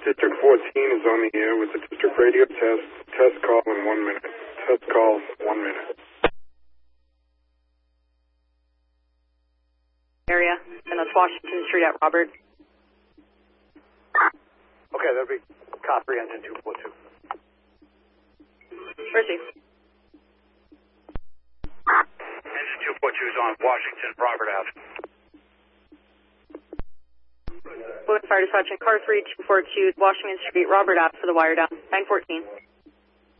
District 14 is on the air with the district radio test. Test call in 1 minute. Test call, 1 minute. Area, and that's Washington Street at Robert. Okay, that'll be copy engine 242. Receive. Engine 242 is on Washington, Robert Ave. Fluid Fire Dispatch in car 3242, Washington Street, Robert Ave for the wire down. 914.